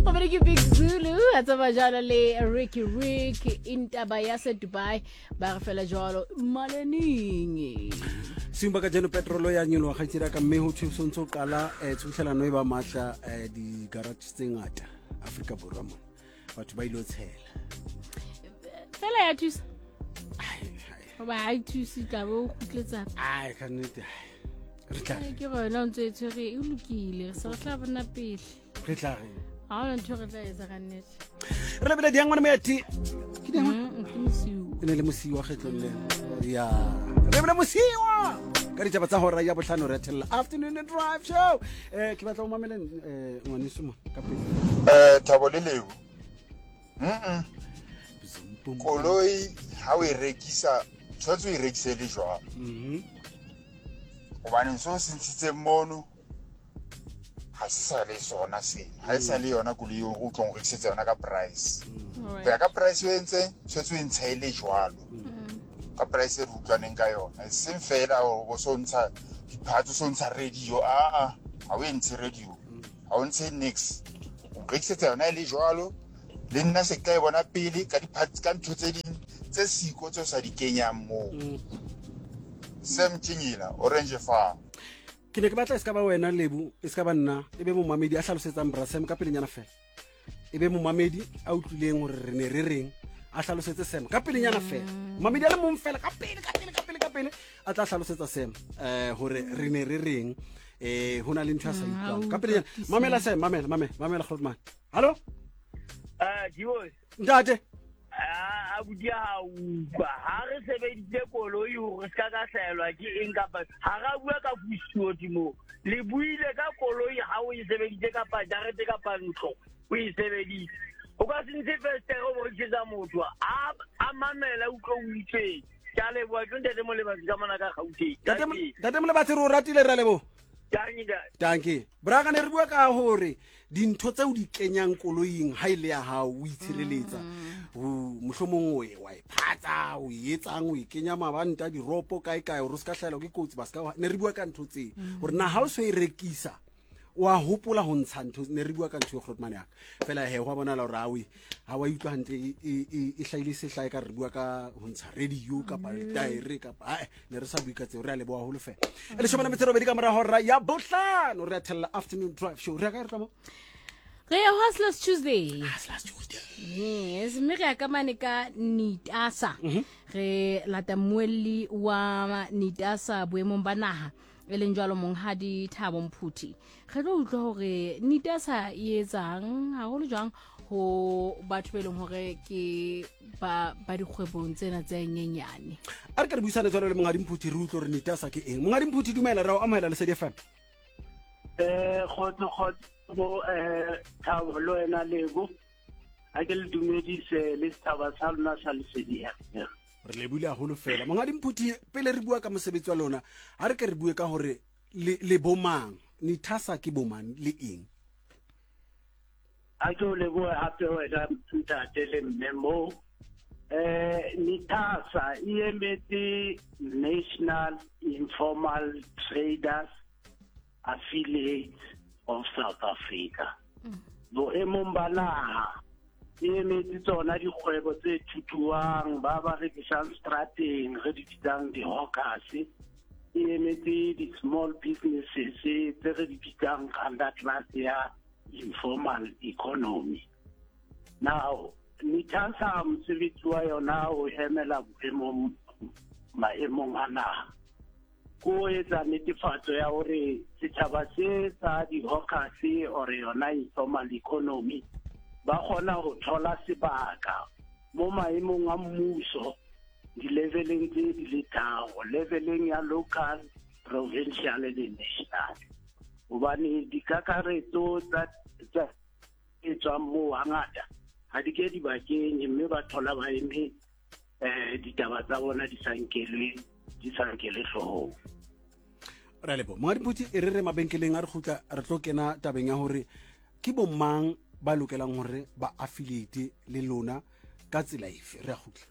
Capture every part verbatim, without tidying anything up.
Ke Big Zulu a tsaba jana le Ricky Rick intaba ya se Dubai ba re fela jalo malening Simba ka jeno petrolo ya nyolo ga tsira ka mme ho thusontso kala e tshuthelano e ba matla di garage tse ngata Africa Borwa mo batho ba ile tshela fela ya thusa ba ha thusi ka bo khutletsa ai ka nnete re tla ke rona ntse tsere e lokile se re tla bona pele re tla re ha ona ntho re tla etsa ka nnete re lebele di ngwana methi ke di ngwana ke mosiu ene le mosiwa kgetlong le ya re lebele mosiwa ka di taba tsa hora ya bohlano re tella afternoon drive show eh ke batla o mamele eh ngwana simo ka pele eh Thabo le leo mm koloi ha o e rekisa tshwatso e rekise le jwa mhm o bana so sentse mono ha sa le sona se ha sa le yona koloi o tlo rekisetsa yona ka price ya ka price e ntse tshwatso e ntsha ile jwalo ka price e rutlaneng ka yona seng fela o bo so ntsha diphatso so ntsha radio a a ha o ntse radio ha o ntse nix o rekisetsa yona ile jwalo le nna se ka e bona pele ka diphatso ka ntho tse ding tse siko tse sa di kenyang mo Sam Tingila Orange Farm ke ne ke batla ska ba wena lebu e ska ba nna ebe mo mamedi a hlalosetsang bra Sam ka pelenyana fela ebe mo mamedi a utlileng hore re ne re reng a hlalosetse Sam ka pelenyana fela mamedi a le mong fela ka pele ka pele ka pele ka pele a tla hlalosetsa Sam eh hore re ne re reng eh hona le ntho a sa itlwa ka pelenyana mamela Sam mamela mamela mamela Grootman hallo ah diwo ndate a budia ha uba ha re sebeditse koloi hore ska ka hlaelwa ke eng kapa ha ga bua ka fusiwo dimo le buile ka koloi ha o e sebeditse kapa jarete kapa ntlo o e sebeditse o ka se ntse festere o rekisa motho a a mamela o tlo uitswe ka le bua ke ndete mo le ba ka mana ka gauteng date mo le batse re o ratile re lebo Tanyida danke braga ne re bua ka hore dintho tse o di kenyang koloing ha ile ya ha o itshireletsa o mohlomong o e wa e phatsa o etsang o e kenya mabanta di ropo kae kae o re ska hlala ke kotsi ba ska ne re bua ka ntho tse hore na ha o so e rekisa wa hopola ho ntsha ntho ne re bua ka ntho Grootman ya fela he wa bona la hore ha o ha wa itwa hantle e hlaile se hlaya ka re bua ka ho ntsha radio ka ba diary ka ba ne re sa bua ka tse re a le boa holo fela ele shoma na metsero be di ka mora hora ya bohlano re a thella afternoon drive show re ka re tamo re ya Hustlers Tuesday Hustlers Tuesday yes me re ka mane ka Nitasa re lata mueli wa Nitasa boemong ba naha eleng jwalo monghadi Thabo Mphuthi re tlo utlwa hore Nitasa e etsang ha holo jwang ho batho be leng hore ke ba ba dikgwebong tsena tse nyenyane a re ka re buisana tswalo le monghadi Mphuthi re utlwa hore Nitasa ke eng monghadi Mphuthi dumela ra o amela le S D F M eh khotso khotso eh Thabo lo ena lego a ke le dumedise le Thaba sa lona sa le S D F M re le bula holo fela monghadi Mphuthi pele re bua ka mosebetsi wa lona ha re ke re bue ka hore le le bomang Nitasa ke bomang le eng a ke le bua hape wena ntate le memo eh Nitasa e emetse National Informal Traders Affiliate of South Africa bo emombalaha e emetse tsona dikgwebo tse thutuang ba ba rekisang strateng re di bitsang di hawkers e emetse di small businesses tse re di bitsang under class ya informal economy now Nitasa mosebetsi wa yona o hemela boemong maemong a naha ko etsa netefatso ya hore setjhaba se sa di hawkers or yona informal economy ba kgona ho thola sebaka mo maemong a mmuso di leveleng tse di le tharo leveleng ya local provincial le national hobane dikakaretso tsa tsa etswa mo hangata ha di ke di bakeng mme ba thola ba eme eh ditaba tsa bona di sankelwe di sankele hloho ra lebo monghadi Mphuthi e re re mabenkeleng a re khutla re tlo kena tabeng ya hore ke bomang ba lokelang hore ba affiliate le lona ka tsela efe re a khutla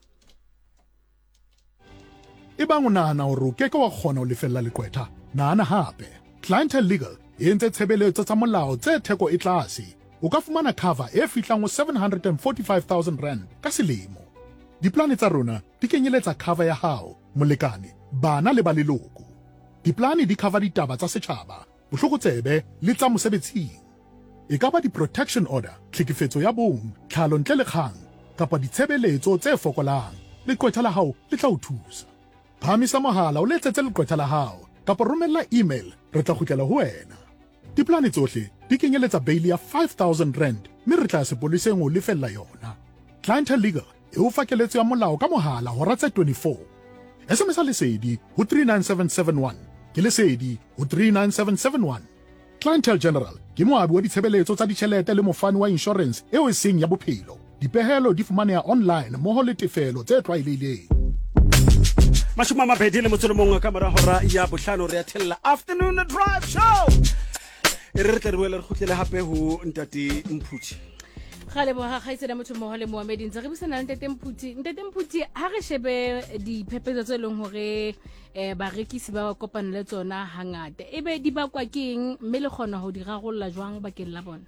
e bang o nahana hore o keke wa kgona ho lefella lekwetha nahana hape Clientele Legal e entse tshebeletso tsa molao tse theko e tlase o ka fumana cover e fihlang ho seven hundred forty-five thousand rand ka selemo. Diplane tsa rona di kenyeletsa cover ya hao, molekane, bana le ba leloko. Diplane di cover ditaba tsa setjhaba, bohlokotsebe le tsa mosebetsing. E ka ba di-protection order, tlhekefetso ya bong, tlhalo ntle le kgang, kapa ditshebeletso tse fokolang, leqwetha la hao le tla o thusa. Phamisa mohala o letsetse leqwetha la hao, kapa romella email, re tla kgutlela ho wena. Diplane tsohle di kenyeletsa bail ya five thousand rand, mme re tla sepoleseng o lefella yona. Clientele Legal e o fa keletso ya molao ka mohala hora tse twenty-four. S M S lesedi ho three nine seven seven one, ke lesedi ho three nine seven seven one. Clientele General ke moabi wa ditshebeletso tsa ditjhelete le mofani wa insurance eo e seng ya bophelo. Dipehelo di fumaneha online mmoho le tefelo tse tlwaelehileng. Mashome a mabedi le motso le mongwe ka mora hora ya bohlano re ya thella afternoon drive show. E re tla re boela re khutlele hape ho ntate Mphuthi. Gale bo ha gaise da motho mo le Mohammed ntse re bisana le ntate Mphuthi. Ntate Mphuthi ha re shebe diphephetso tse leng hore eh ba rekisi ba kopana le tsona hangata. Ebe di bakwa keng mme le khona ho di rarolla jwang bakeng la bona?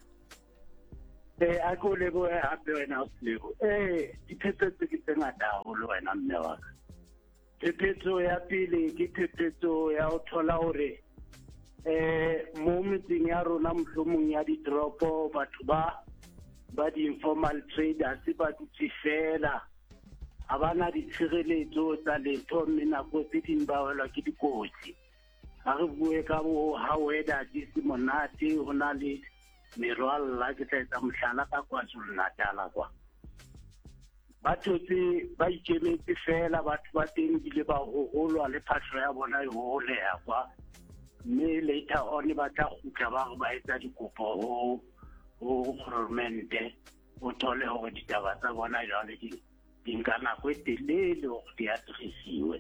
Eh a go le bo hape wena o lego. Eh diphephetso ke tse ngata ho le wena mme wa ka. Phephetso ya pele ke phephetso ya o thola hore eh mo metseng ya rona mohlomong ya di dropo batho ba ba di informal traders ba dutse fela ha bana ditshireletso tsa letho mme nako tse ding ba welwa ke dikotsi. Ha re bue ka bo ha weather di se monate ho na le merwalla ke tla etsa mohlala ka KwaZulu-Natal kwa batho tse ba ikemetse fela batho ba teng bile ba hoholwa le phahlo ya bona e holeha kwa mme later on ba tla khutla ba ba etsa dikopo ho ho governmente o thole hore ditaba tsa bona jwale di dinka nako e telele hore di addressiwe.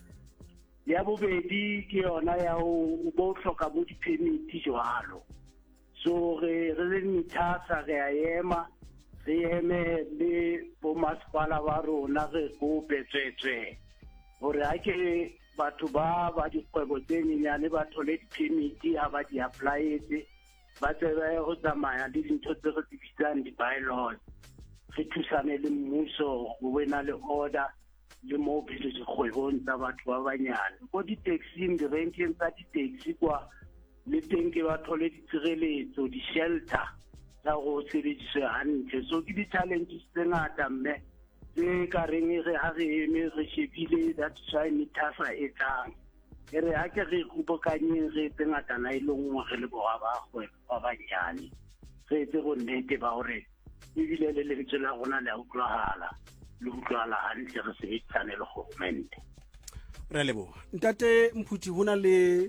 Ya bobedi ke yona ya o bo hloka bo di-permit jwalo so re re le nithasa re a ema re eme le bo masepala ba rona re kope tswetswe hore ha ke batho ba ba dikgwebo tse nyenyane ba thole di-permit ha ba di applyetse ba tsebe go tsamaya le dintho tse re di bitsang di-bylaws re thusane le mmuso go wena le order le mo pele dikgwebong tsa batho ba banyane go di-taxing di-renkeng tsa di-taxi kwa le teng ke ba thole ditshireletso di-shelter tsa go sebediswe hantle so ke di-challenges tse ngata mme tse ka reng re ha re eme re shebile that's why nithasa e tlang e re ha ke re kupokanyeng re tse ngata na ile nngwe re le boa ba gwe ba banyane re tse go nnete ba hore ebile le le tsela rona le utlwahala le utlwala hantle re sebetsane le government. Re lebo ntate Mphuthi hona le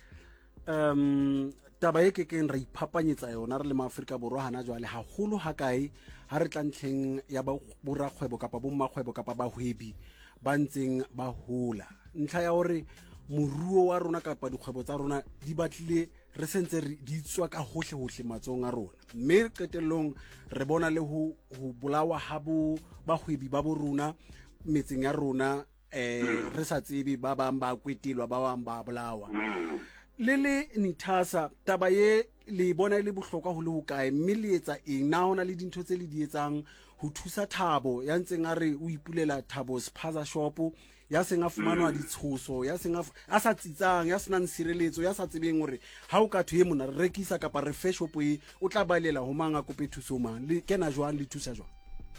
um taba e ke keng ra iphapanyetsa yona re le maAfrika borwa hana jwale haholo ha kae ha re tlantleng ya ba borakgwebo kapa bommakgwebo kapa bahwebi ba ntseng ba hola ntlha ya hore moruo wa rona kapa dikgwebo tsa rona di batlile re sentse di tswa ka hohle hohle matsong a rona mme qetellong re bona le ho ho bolawa ha bo bahwebi ba bo rona metseng ya rona eh re sa tsebe ba bang ba kwetilwa ba bang ba bolawa le le nithasa taba ye le bona le bohlokwa ho le ho kae mme le etsa eng na hona le dintho tse le di etsang ho thusa Thabo ya ntseng a re o ipulela Thabo Spaza shop ya senga fumanwa ditshoso ya senga a sa tsitsang ya senang sireletso ya sa tsebeng hore ha o ka thwe mona re rekisa kapa re fe shop e o tla balela ho manga kope thuso mang le kena jwang le thusa jwang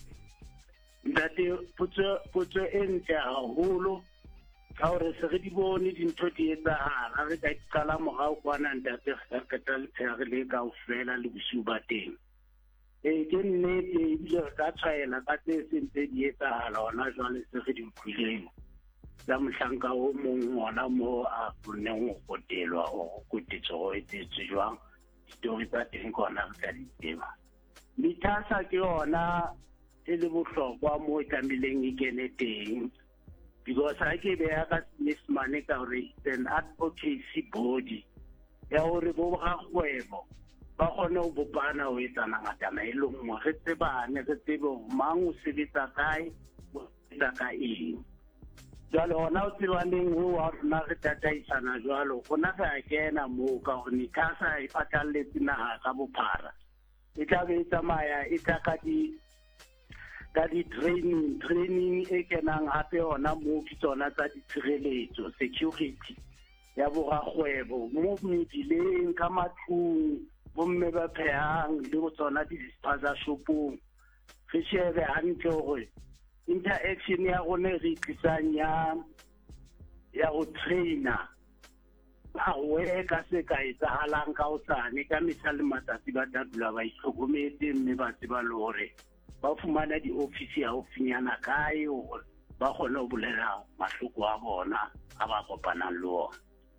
ntate putso putso ente haholo ka hore se re di bone dintho di etsahala re ka qala morao kwana ntate ka tla re le ka ofela le busuba teng e ke nnete ebile ka tshwaela ka tse sentse di etsahala hona jwale se re di utlwileng la mohlanka o mong ona mo a boneng go kotelwa o kotetso o etsetse jwang ditori tsa teng kona re tla di tseba mithasa ke yona e le bohlokwa mo e tlamileng e kene teng because I ke be ya ka semane ka hore an advocacy body ya hore bo ga kgwebo ba kgone ho bopana ho etsana ngata na ile nngwe re tsebane re tsebe mang o sebetsa kae o sebetsa ka eng jalo hona o tsebaneng ho wa rona re tataisana jalo gona ga kena mo ka hore nithasa e patalletse naha ka bophara e tla be e tsamaya e tla ka di ka di-training training e kenang gape yona mo ke tsona tsa ditshireletso security ya borakgwebo mo mebileng ka matlong bomme ba phehang le go tsona di-dispenser shopong re shebe hantle gore interaction ya rona e re tlisang ya ya go traina awe ka se ka etsagalang ka o tsane ka mehla le matsatsi ba tla dula ba itlhokometse mme ba tseba le gore ba fumana di-office gaufinyana kae gore ba kgone go bolela mahloko a bona a ba kopanang le ona.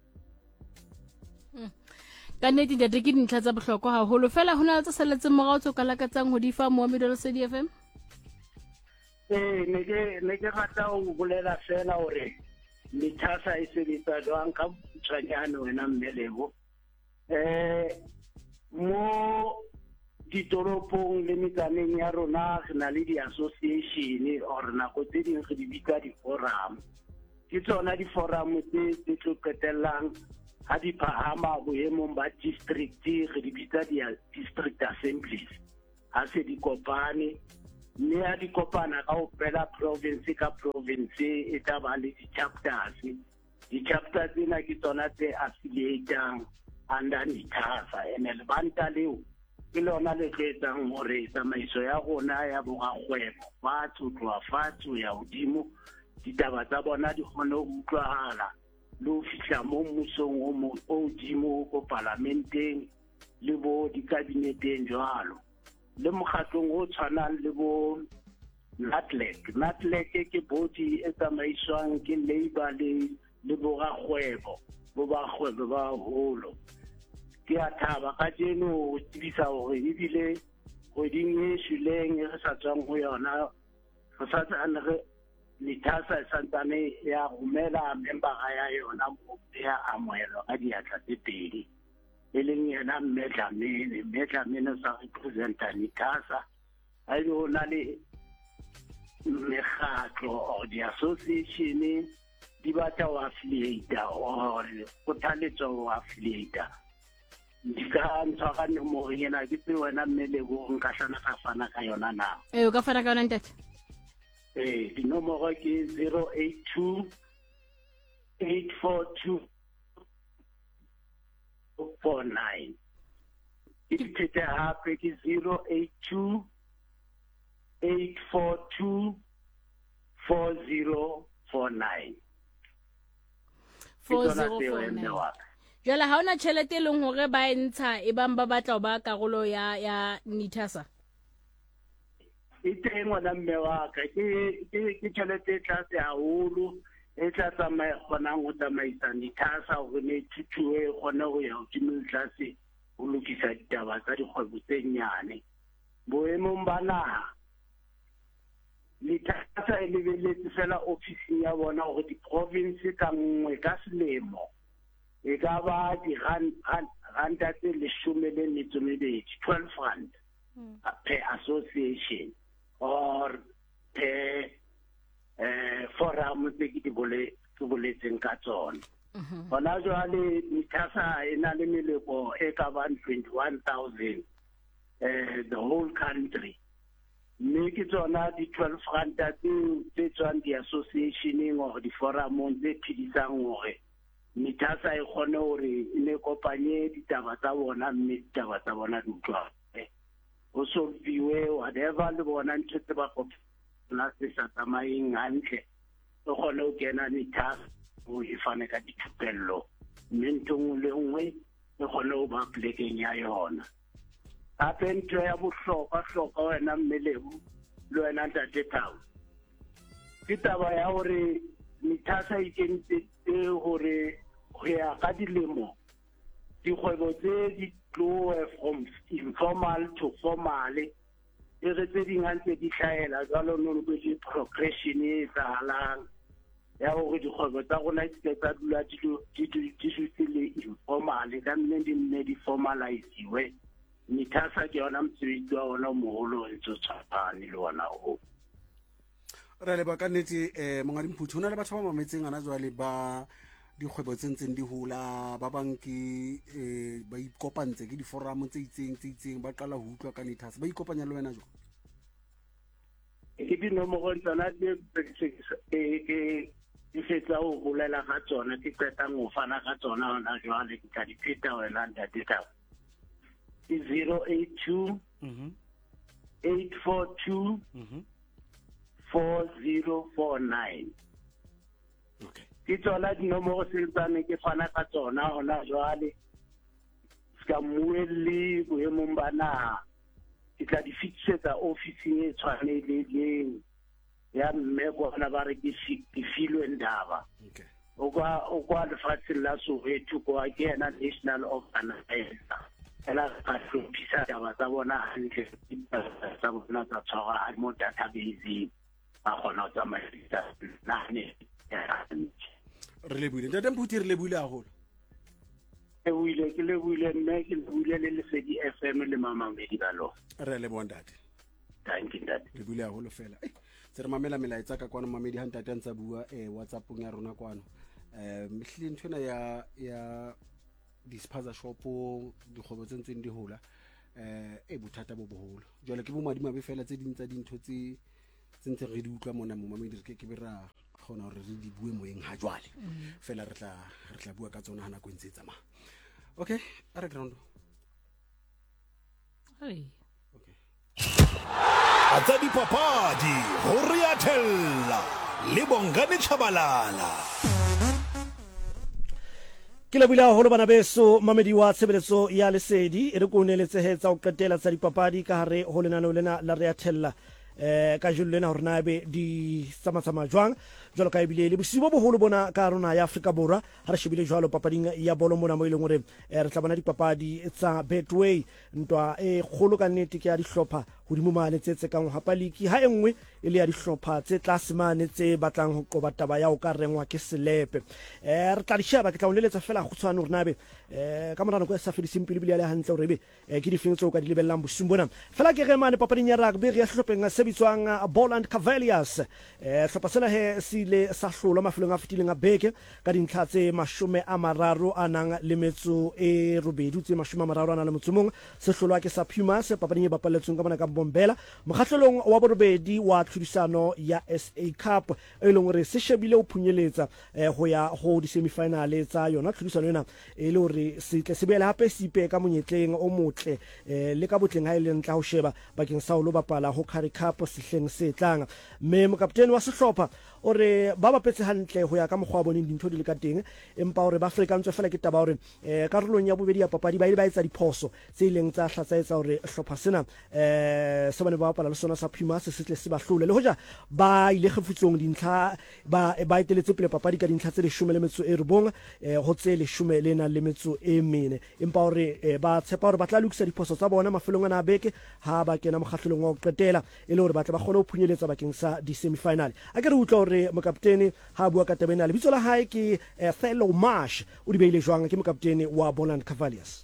Ka nnete ntate ke dintlha tsa bohlokwa haholo fela ho na le tse saletseng morao tse o ka lakatsang ho di fa Mohammed Lesedi F M? ee ne ke ne ke rata ho bolela fela gore Nithasa e sebetsa jwang ka tshwanyane wena Mmelebo. um mo ditoropong le metsaneng ya rona re na le di-association or nako tse ding re di bitsa di-forum. Ke tsona di-forum tse tlo qetellang ha di phahama boemong ba district re di bitsa di-district assemblies ha se di kopane mme ha di kopana ka ho pela province ka province e tla ba le di-chapters di-chapters tsena ke tsona tse affiliatang under Nithasa ene lebanta leo ke lona le tletsang hore tsamaiso ya rona ya borakgwebo fatshe ho tloha fatshe ya hodimo ditaba tsa bona di kgone ho utlwahala le ho fihla mo mmusong o hodimo ko parlamenteng le bo dikabineteng jwalo le mokgatlong o tshwanang le bo NATLEC. NATLEC ke body e tsamaiswang ke Labour le le borakgwebo bo bakgwebo ba holo. Ke a thaba ka jeno ho tsebisa hore ebile kgweding e shweleng e re sa tswang ho yona re sa tsane re Nithasa e santsane ya romela membera ya yona mo ya amohelo ka diatla tse pedi e leng yena Mme Dlamini. Mme Dlamini sa representa Nithasa a ile ho na le mekgatlo or di-association di batla ho affiliate or kgothaletso ho affiliate di ka ntshwara nomoro yena ke tse wena Mmelebo nka hlana ka fana ka yona na. Eh o ka fana ka yona ntate? Eh di nomoro ke zero eight two eight four two four nine. Ke tshete hape ke zero eight two eight four two four zero four nine. four zero four nine. Jwale ha ona tjhelete e leng hore ba e ntsha e bang ba batla ho ba karolo ya ya Nithasa? E teng ngwana mme wa ka ke ke tjhelete e tlase haholo e tla tsamaya kgonang ho tsamaisa Nithasa hore ne thutuwe kgone ho ya hodimo tlase ho lokisa ditaba tsa dikgwebo tse nyane boemong ba naha. Nithasa e lebeletse fela ofisi ya bona hore di-province ka nngwe ka selemo e ka ba diranta tse leshome le metso e mebedi twelve rand per association or per eh forum tse ke di boletseng ka tsona. Hona jwale Nithasa e na le meleko e ka bang twenty-one thousand eh the whole country. Mme ke tsona di twelve ranta tse tswang di-associationeng or di-forumong tse phedisang hore Nithasa e kgone hore e ne kopanye ditaba tsa bona mme ditaba tsa bona di utlwa ho solviwe whatever le bona ntho tse ba kopana se sa tsamaeng hantle e kgone ho kena Nithasa ho e fane ka dithupello mme ntho nngwe le nngwe e kgone ho ba plekeng ya yona. Hape ntho ya bohlokwa hlokwa wena Mmelebo le wena ntate Thabo ke taba ya hore Nithasa e kentse hore ho ya ka dilemo dikgwebo tse di tlohe from informal to formal e re tse ding hantse di hlahela jwalo no le di progression e tsahalang ya hore dikgwebo tsa rona di tsa dula di dutse le informal ka nne di nne di formaliziwe. Nithasa ke yona mosebetsi wa ona moholo e tshwarane le ona o re le ba ka nnete eh mongadi Mphuthu hona le batho ba mametseng ana jwale ba dikgwebo tse ntseng di hola, ba bang ke eh, ba ikopantse ke diforamo tse itseng tse itseng ba qala ho utlwa ka NITASA, ba ikopanya le wena jwang? ke dinomoro tsona di ke di fetsa ho bolela ga tsona ke qeta go fana ga tsona hona jwale ke ka di pheta wena ntate Thabo. Ke zero eight two eight four two four zero four nine. Okay. Ke tsona dinomoro tse tsane ke fana ka tsona hona jwale ska mueli boemong bana ke tla di fitisetsa ofising e tshwaneleng ya mme bona ba re ke filwe ndaba. Okay. o kwa o kwa lefatsheng la Soweto kwa ke ena national organizer ela ka hlopisa taba tsa bona hantle tsa bona tsa tshwara mo database ba kgona ho tsamaisa nahane re le buile ntate Mputi, re le buile haholo. e buile ke le buile mme ke le buile le Lesedi F M le mama Medibalo. Re le bondate thank you ntate. le buile haholo fela. Eh, tse re mamela melaetsa ka kwana mamedi ha ntate a ntsa bua eh WhatsAppong ya rona kwano. Eh mehlile nthwena ya ya dispaza shopong dikgwebo tse ntseng di hola eh e bothata bo boholo. Jwale ke bo madimabe fela tse ding tsa dintho tse tse ntse re di utlwa mona mo mamedi re ke ke bera gona hore re di bue moeng ha jwale fela re tla re tla bua ka tsona hana go ntse tsamaya. Okay, a re ground. Hey. Atsa dipapadi ho Riathella le Bongani Chabalala. Ke le bula holo bana beso mamedi wa tshebeletso ya Lesedi e re ko neletsehetsa o qetela tsa dipapadi ka hare ho lenano lena la Riathella eh ka jolo lena hore na be di tsamatsama jwang jwalo ka ebile le bosibo boholo bona ka rona ya Afrika Borwa ha re shebile jwalo papading ya bolo mona mo ile ngore re tla bona dipapadi tsa Betway ntwa e kgolo ka nnete ke ya dihlopha hodimo mane tse tse kang hapa league ha engwe e le ya dihlopha tse tlase mane tse batlang ho qoba taba ya o ka rengwa ke selepe eh re tla di sheba ke tla o leletsa fela go tshwana hore nabe eh ka morano go sa fediseng pele bile ya hantle hore be ke di fengetse o ka di lebellang bosung bona fela ke re mane papading ya rugby re ya hlopheng a sebitswang Boland Cavaliers eh hlopa sena he sile sa hlola mafelong a fetileng a beke ka dintlha tse mashome a mararo a nang le metso e robedi tse mashome a mararo a nang le motsomong se hlolwa ke sa Pumas papading e bapaletsweng ka mona ka Bombela mokgahlelong wa borobedi wa tlhodisano ya S A Cup e leng hore se shebile o phunyeletsa eh, ho ya ho di semifinale tsa yona tlhodisano ena e le hore se tle se bele hape sipe ka monyetleng o motle eh, le ka botleng ha ile ntla ho sheba bakeng sa ho lo bapala ho Currie Cup sehleng se tlang mme mokaptene wa sehlopha ore ba bapetse hantle ho ya ka mokgwa boneng dintho di le ka teng empa hore ba Afrika ntse fela ke taba hore eh, karolong ya bobedi ya papadi ba ile ba etsa diphoso tse ileng tsa hlatsaetsa hore hlopha sena eh se bane ba bapala le sona sa Pumas se tle se ba hlole le hoja ba ile kgefutsong dintlha ba ba eteletse pele papadi ka dintlha tse leshome le metso e robong eh, ho tse leshome le na le metso e mene empa hore eh, ba tshepa hore ba tla lokisa diphoso tsa bona mafelong ana a beke ha ba kena mokgahlelong wa ho qetela e le hore ba tla ba kgone ho phunyeletsa bakeng sa di semifinal a ke re utlwa hore mokaptene ha bua ka tabena le bitso la hae ke eh, Fellow Marsh o di beile jwang ke mokaptene wa Boland Cavaliers.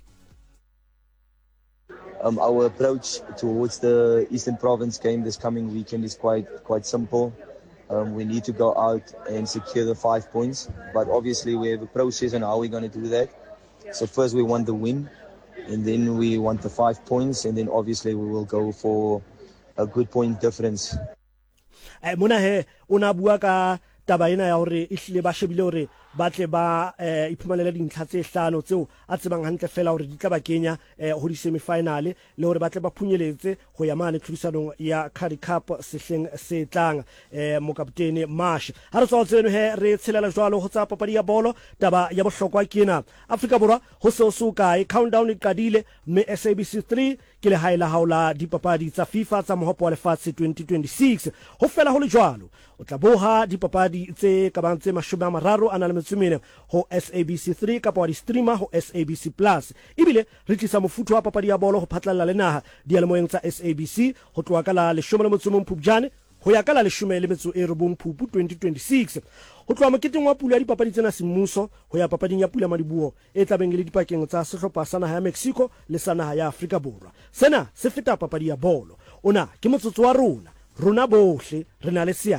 Um, our approach towards the Eastern Province game this coming weekend is quite quite simple. Um, we need to go out and secure the five points, but obviously we have a process on how we're going to do that. So first we want the win, and then we want the five points, and then obviously we will go for a good point difference. Eh, mona he una bua ka taba ena ya hore e hlile ba shebile hore ba tle ba eh, iphumanela dintlha tse hlano tseo a tsebang hantle fela hore di tla ba kenya eh, ho di semifinale le hore ba tle ba phunyeletse ho ya mane tlhodisanong ya Currie Cup sehleng se tlang eh, mokaptene Marsh ha re tswa tseno he re tshelela jwalo ho tsa papadi ya bolo taba ya bohlokwa ke ena Afrika Borwa ho se o se kae countdown e qadile mme S A B C three ke le haela haola dipapadi tsa FIFA tsa mohopo wa lefatshe twenty twenty-six ho fela ho le jwalo o tla boha dipapadi tse ka bang tse mashome a mararo a na le metsumene ho S A B C three kapa wa di streamer ho S A B C plus ibile re tlisa mofuto wa papadi ya bolo ho phatlalla le naha dialemoeng tsa S A B C ho tloha ka la leshome le motsomong Phupjane ho ya ka la leshome le metso e robong Phupu twenty twenty-six ho tloha moketeng wa pula ya dipapadi tsena semmuso ho ya papading ya pula madibuo e tlabeng le dipakeng tsa sehlopha sa naha ya Mexico le sa naha ya Afrika Borwa sena se feta papadi ya bolo ona ke motsotso wa rona rona bohle re na le seabo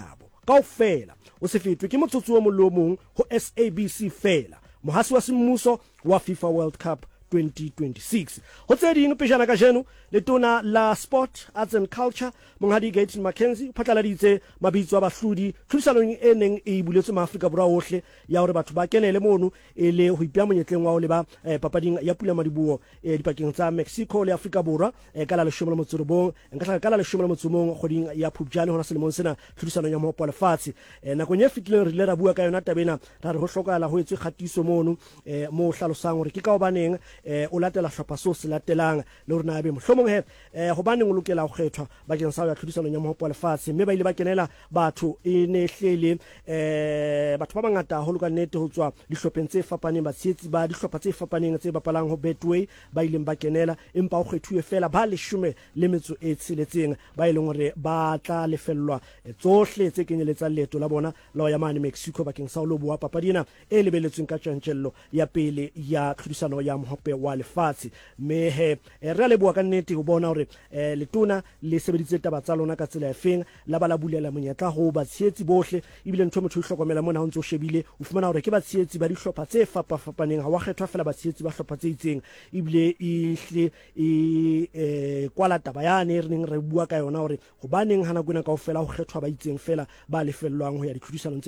kaofela o se fetwe ke motsotso o mong le o mong ho S A B C fela mohasi wa semmuso wa FIFA World Cup twenty twenty-six. Ho tse ding pejana ka jeno letona la Sport, Arts and Culture monghadi Gates Mackenzie o phatlaladitse mabitso a bahlodi tlhodisanong e neng e buletswe maAfrika Borwa ohle ya hore batho ba kenele mono e le ho ipea monyetleng wa ho leba eh, papading ya pula madibuo eh, dipakeng tsa Mexico le Afrika Borwa eh, ka la leshome le motso robong nka ka la leshome le motso mong kgoding ya Phupjane hona selemong sena tlhodisanong ya mohopo lefatshe eh, nakong e fetileng re ile ra bua ka yona tabena ra re ho hlokala ho etswe khatiso mono eh, mo hlalosang hore ke ka hobaneng eh, o latela hlopha so se latelang le hore na be mohlomong he eh, hobaneng o lokela ho kgethwa bakeng sa ya tlhodisano ya mohopo lefatshe mme ba ile ba kenela batho e ne hlele eh, batho ba bangata ho loka nnete ho tswa dihlopheng tse fapaneng batshetsi ba dihlopha tse fapaneng tse bapalang ho Betway ba ile ba kenela empa o kgethuwe fela ba leshome le metso e tsheletseng ba ile ngore ba tla lefellwa tsohle tse kenyeletsang leto la bona la ya mane Mexico bakeng sa ho lo bua papadina e lebeletsweng ka tjantjello ya pele ya tlhodisano ya mohope wa lefatshe me he re le bua ka nnete ho bona hore eh, letona le sebeditse taba tsa lona ka tsela efeng la bala bulela monyetla ho batshetsi bohle ibile ntho motho o hlokomela mona ho ntse o shebile o fumana hore ke batshetsi ba dihlopha tse fapa fapaneng ha wa kgethwa fela batshetsi ba hlopha tse itseng ibile e hle e eh, kwala taba yane re neng re bua ka yona hore hobaneng hana kwena kaofela ho kgethwa ba itseng fela ba lefellwang ho ya ditlhodisano